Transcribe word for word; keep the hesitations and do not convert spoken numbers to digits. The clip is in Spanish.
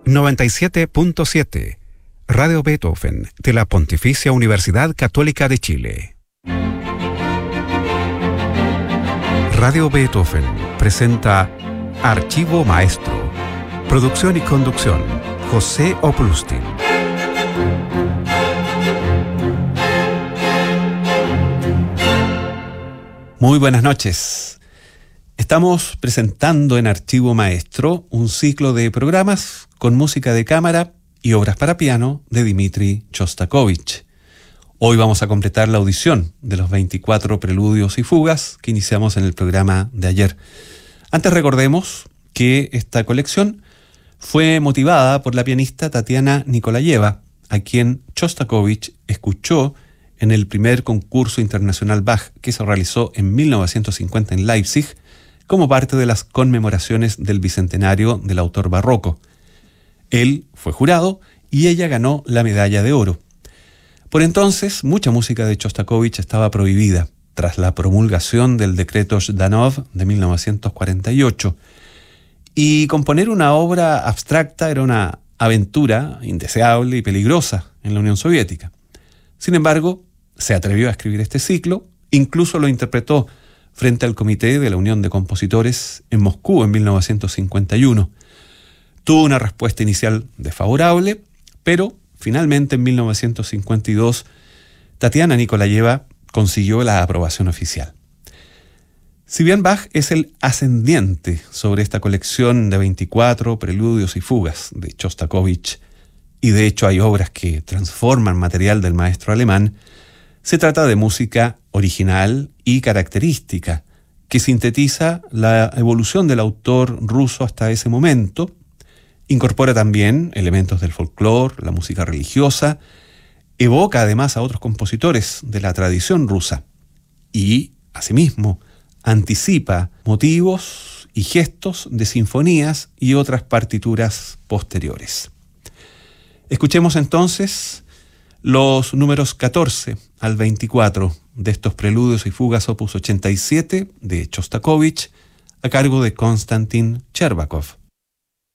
noventa y siete punto siete, Radio Beethoven, de la Pontificia Universidad Católica de Chile. Radio Beethoven presenta Archivo Maestro. Producción y conducción, José Oplustin. Muy buenas noches. Estamos presentando en Archivo Maestro un ciclo de programas con música de cámara y obras para piano de Dmitri Shostakovich. Hoy vamos a completar la audición de los veinticuatro preludios y fugas que iniciamos en el programa de ayer. Antes recordemos que esta colección fue motivada por la pianista Tatiana Nikolayeva, a quien Shostakovich escuchó en el primer concurso internacional Bach que se realizó en mil novecientos cincuenta en Leipzig, como parte de las conmemoraciones del bicentenario del autor barroco. Él fue jurado y ella ganó la medalla de oro. Por entonces, mucha música de Shostakovich estaba prohibida, tras la promulgación del decreto Zhdanov de mil novecientos cuarenta y ocho. Y componer una obra abstracta era una aventura indeseable y peligrosa en la Unión Soviética. Sin embargo, se atrevió a escribir este ciclo, incluso lo interpretó frente al Comité de la Unión de Compositores en Moscú en mil novecientos cincuenta y uno. Tuvo una respuesta inicial desfavorable, pero finalmente en mil novecientos cincuenta y dos Tatiana Nikolayeva consiguió la aprobación oficial. Si bien Bach es el ascendiente sobre esta colección de veinticuatro preludios y fugas de Shostakovich, y de hecho hay obras que transforman material del maestro alemán, se trata de música original y característica, que sintetiza la evolución del autor ruso hasta ese momento. Incorpora también elementos del folclore, la música religiosa, evoca además a otros compositores de la tradición rusa y, asimismo, anticipa motivos y gestos de sinfonías y otras partituras posteriores. Escuchemos entonces los números catorce al veinticuatro de estos preludios y fugas opus ochenta y siete de Shostakovich a cargo de Konstantin Chervakov.